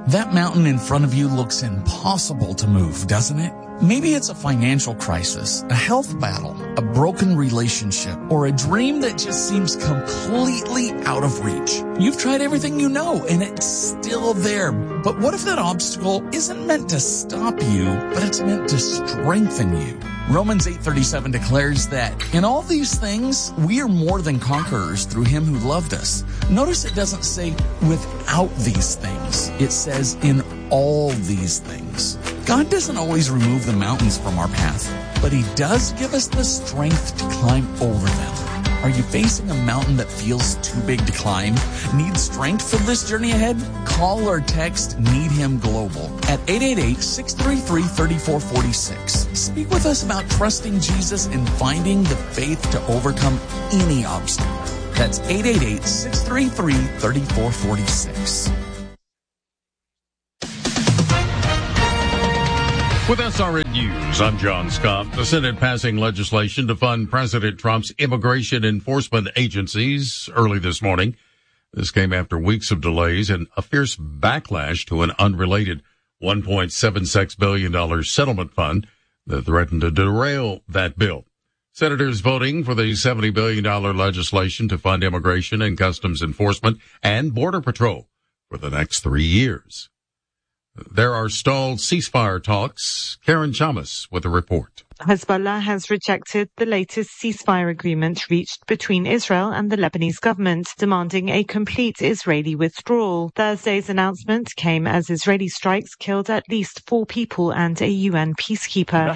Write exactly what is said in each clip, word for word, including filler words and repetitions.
That mountain in front of you looks impossible to move, doesn't it? Maybe it's a financial crisis, a health battle, a broken relationship, or a dream that just seems completely out of reach. You've tried everything you know, and it's still there. But what if that obstacle isn't meant to stop you, but it's meant to strengthen you? Romans eight thirty-seven declares that in all these things, we are more than conquerors through him who loved us. Notice it doesn't say without these things. It says in all these things. God doesn't always remove the mountains from our path, but he does give us the strength to climb over them. Are you facing a mountain that feels too big to climb? Need strength for this journey ahead? Call or text Need Him Global at eight eight eight, six three three, three four four six. Speak with us about trusting Jesus and finding the faith to overcome any obstacle. That's eight eight eight, six three three, three four four six. With S R N News, I'm John Scott. The Senate passing legislation to fund President Trump's immigration enforcement agencies early this morning. This came after weeks of delays and a fierce backlash to an unrelated one point seven six billion dollars settlement fund that threatened to derail that bill. Senators voting for the seventy billion dollars legislation to fund immigration and customs enforcement and border patrol for the next three years. There are stalled ceasefire talks. Karen Chamas with a report. Hezbollah has rejected the latest ceasefire agreement reached between Israel and the Lebanese government, demanding a complete Israeli withdrawal. Thursday's announcement came as Israeli strikes killed at least four people and a U N peacekeeper.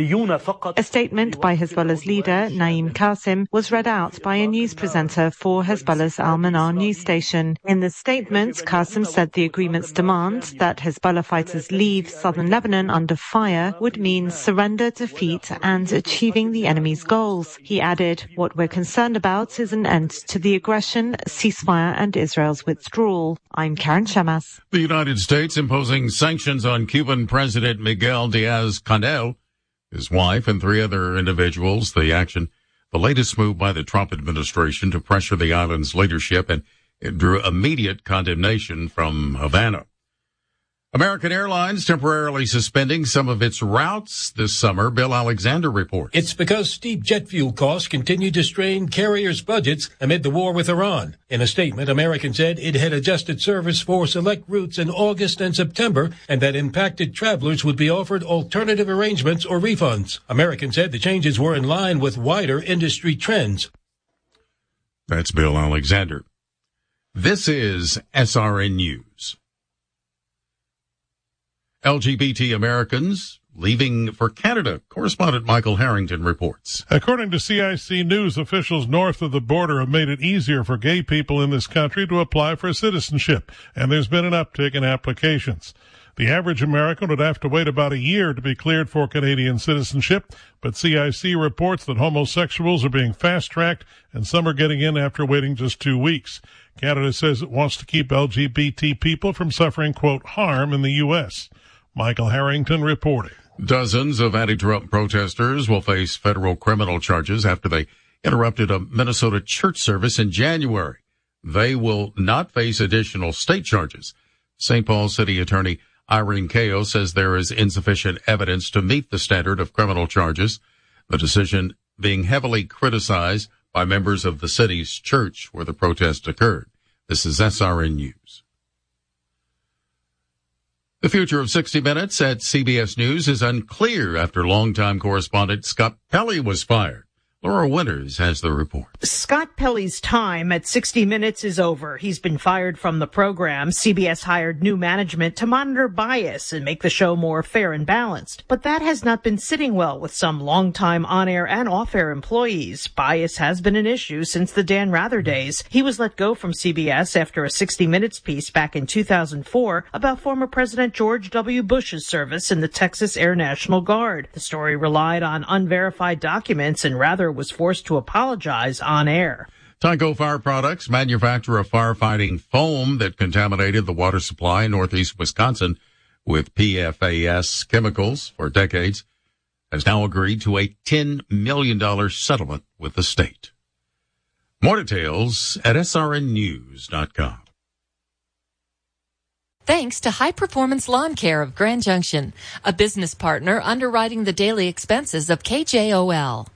A statement by Hezbollah's leader, Naim Qasim, was read out by a news presenter for Hezbollah's Al-Manar news station. In the statement, Qasim said the agreement's demand that Hezbollah fighters leave southern Lebanon under fire would mean surrender, defeat, and achieving the enemy's goals. He added, what we're concerned about is an end to the aggression, ceasefire, and Israel's withdrawal. I'm Karen Chamas. The United States imposing sanctions on Cuban President Miguel Diaz-Canel, his wife, and three other individuals. The action, the latest move by the Trump administration to pressure the island's leadership, and it drew immediate condemnation from Havana. American Airlines temporarily suspending some of its routes this summer. Bill Alexander reports. It's because steep jet fuel costs continue to strain carriers' budgets amid the war with Iran. In a statement, American said it had adjusted service for select routes in August and September and that impacted travelers would be offered alternative arrangements or refunds. American said the changes were in line with wider industry trends. That's Bill Alexander. This is S R N News. L G B T Americans leaving for Canada. Correspondent Michael Harrington reports. According to C I C News, officials north of the border have made it easier for gay people in this country to apply for citizenship, and there's been an uptick in applications. The average American would have to wait about a year to be cleared for Canadian citizenship, but C I C reports that homosexuals are being fast-tracked and some are getting in after waiting just two weeks. Canada says it wants to keep L G B T people from suffering, quote, harm in the U S Michael Harrington reporting. Dozens of anti-Trump protesters will face federal criminal charges after they interrupted a Minnesota church service in January. They will not face additional state charges. Saint Paul City Attorney Irene Kao says there is insufficient evidence to meet the standard of criminal charges, the decision being heavily criticized by members of the city's church where the protest occurred. This is S R N News. The future of sixty minutes at C B S News is unclear after longtime correspondent Scott Pelley was fired. Laura Winters has the report. Scott Pelley's time at sixty minutes is over. He's been fired from the program. C B S hired new management to monitor bias and make the show more fair and balanced. But that has not been sitting well with some longtime on-air and off-air employees. Bias has been an issue since the Dan Rather days. He was let go from C B S after a sixty minutes piece back in two thousand four about former President George W. Bush's service in the Texas Air National Guard. The story relied on unverified documents, and Rather was forced to apologize on air. Tyco Fire Products, manufacturer of firefighting foam that contaminated the water supply in northeast Wisconsin with P F A S chemicals for decades, has now agreed to a ten million dollars settlement with the state. More details at S R N news dot com. Thanks to High Performance Lawn Care of Grand Junction, a business partner underwriting the daily expenses of K J O L.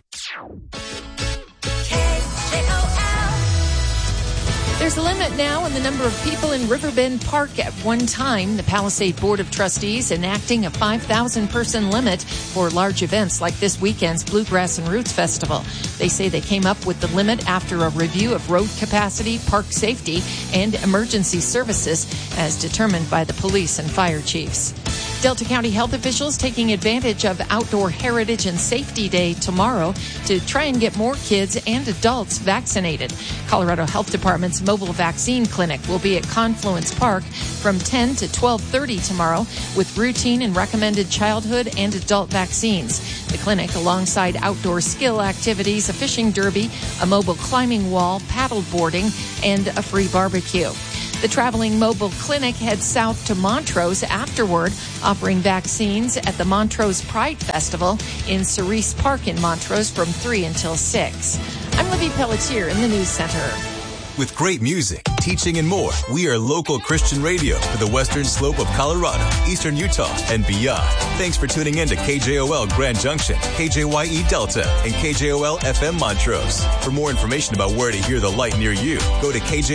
There's a limit now on the number of people in Riverbend Park at one time. The Palisade Board of Trustees enacting a five thousand person limit for large events like this weekend's Bluegrass and Roots Festival. They say they came up with the limit after a review of road capacity, park safety, and emergency services as determined by the police and fire chiefs. Delta County health officials taking advantage of Outdoor Heritage and Safety Day tomorrow to try and get more kids and adults vaccinated. Colorado Health Department's mobile vaccine clinic will be at Confluence Park from ten to twelve thirty tomorrow with routine and recommended childhood and adult vaccines. The clinic, alongside outdoor skill activities, a fishing derby, a mobile climbing wall, paddle boarding, and a free barbecue. The traveling mobile clinic heads south to Montrose afterward, offering vaccines at the Montrose Pride Festival in Cerise Park in Montrose from three until six. I'm Libby Pelletier in the News Center. With great music, teaching, and more, we are local Christian radio for the western slope of Colorado, eastern Utah, and beyond. Thanks for tuning in to K J O L Grand Junction, K J Y E Delta, and K J O L F M Montrose. For more information about where to hear the light near you, go to K J